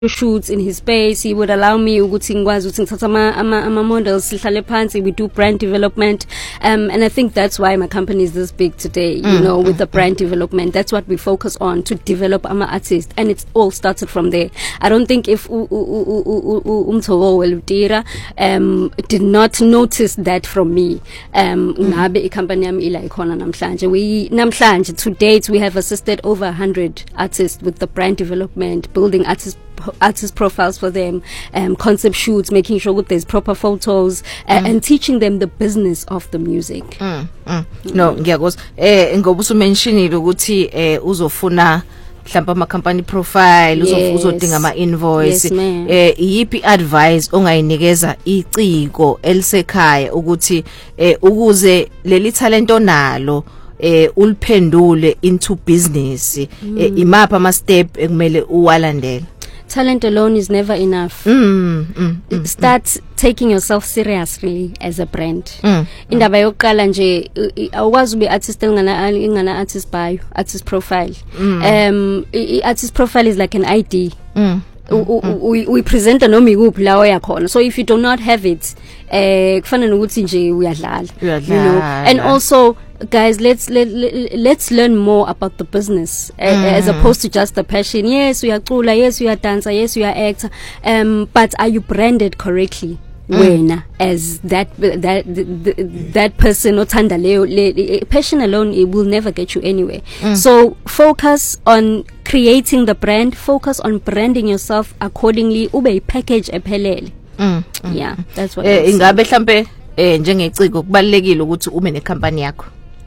shoots in his space. He would allow me ukuthi ngikwazi ukuthi ngithatha ama models sihlale phansi, we do brand development, and I think that's why my company is this big today, you know, with the brand development. That's what we focus on, to develop ama artists, and it's all started from there. I don't think if Umthobo Welutira did not notice that from me, ngabe icompany yami ila ikhona namhlanje. To date we have assisted over 100 artists with the brand development, building artist profiles for them, concept shoots, making sure that there's proper photos, and teaching them the business of the music. No, ngiyakuzwa. Ngoba usumentionile ukuthi uzofuna mhlawumbe ama company profile, uzodinga ama invoice. Yipi advice ongayinikeza iciko elisekhaya ukuthi ukuze leli talent onalo uliphendule into business, imapha ama step ekumele uwalandele? Talent alone is never enough. Start taking yourself seriously as a brand. Indaba yokuqala nje awukwazi ube artist engana artist bio, artist profile. Artist profile is like an ID. We present noma ikuphi la oyakhona. So if you do not have it, kufana nokuthi nje uyadlala, you know. And also, guys, let's learn more about the business, as opposed to just the passion. Yes, we are cula, yes, we are dancer, yes, we are actor, but are you branded correctly? When as that person, passion alone, it will never get you anywhere. So focus on creating the brand, focus on branding yourself accordingly. Ube package ephelele. Yeah, that's what ingabe mhlambe njengeciko kubalekile ukuthi ube necompany yakho.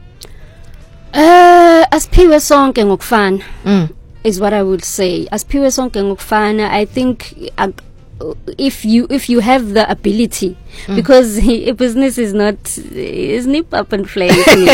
Asiphiwe sonke ngokufana is what I would say. Asiphiwe sonke ngokufana. I think if you have the ability, because a business is not nip up and fly.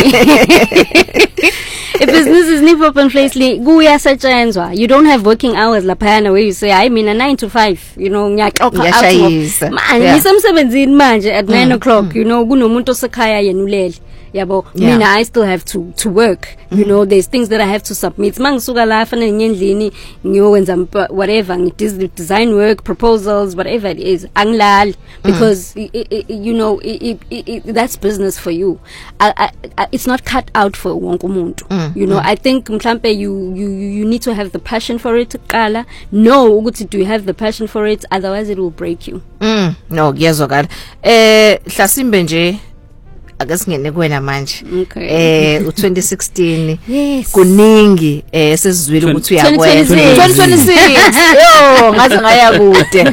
A business is nip up and fly. You don't have working hours laphana where you say I mean a 9 to 5, you know, ngisemsebenzini manje at 9 o'clock, you know, kunomuntu osekhaya yenulele. Yabo, mina I still have to work, you know. There's things that I have to submit. Mangisuka la fana ngendlini ngiyowenza whatever, design work, proposals, whatever it is, angilali, because you know, that's business for you. It's not cut out for wonke umuntu, you know. I think mhlambe you need to have the passion for it. No, ukuthi do you have the passion for it, otherwise it will break you. No, ngiyazwakala. Hlasimbe nje akasingene kuwena manje. U2016 kuningi sesizwile ukuthi uyakwenza. 2026 yo ngathi ngaya kude.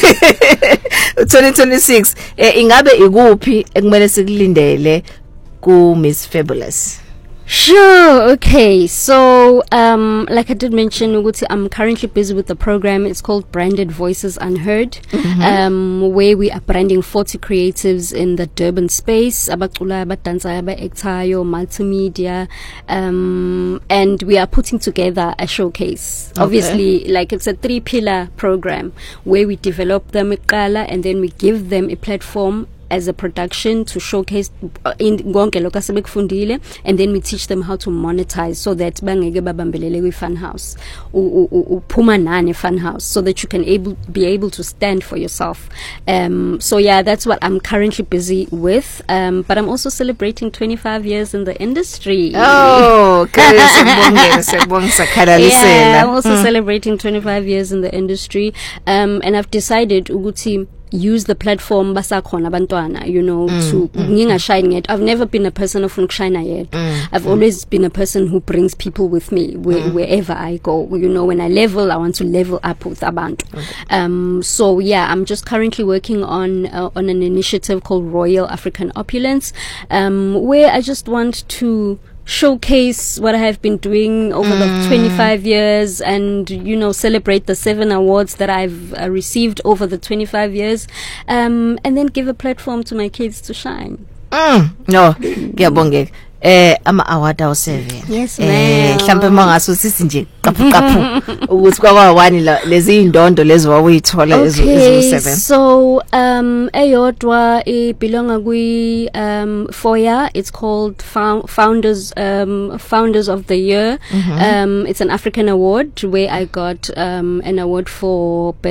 U2026 ingabe ikuphi ekumele sikulindele ku Miss Fabulous? Sure. Okay. So, like I did mention, I'm currently busy with the program. It's called Branded Voices Unheard, where we are branding 40 creatives in the Durban space, abacula, abadansa, aba-ektayo, multimedia, and we are putting together a showcase. Okay. Obviously, like it's a 3-pillar program where we develop them and then we give them a platform as a production to showcase in gonke lokho asebekufundile, and then we teach them how to monetize so that bangeke babambelele kwi fun house uphuma nani fun house, so that you can be able to stand for yourself. So yeah, that's what I'm currently busy with, but I'm also celebrating 25 years in the industry. Oh, yeah, I'm also celebrating 25 years in the industry, and I've decided ukuthi use the platform basakhona abantwana, you know, to ngingashine yet. I've never been a person of shine yet. I've always been a person who brings people with me wherever I go. You know, when I level, I want to level up with abantu. So yeah, I'm just currently working on an initiative called Royal African Opulence, where I just want to showcase what I have been doing over the 25 years, and you know, celebrate the 7 awards that I've received over the 25 years, and then give a platform to my kids to shine. No, ngiyabongeka. ama award awu 7 Yes, ma'am. mhlambe mangase sithi nje qaphu ukuthi kwawani lezi indondo lezi wawuyithola ezo 7 so eyodwa ibelonga kwi foyer. It's called founders of the year. It's an African award where I got an award for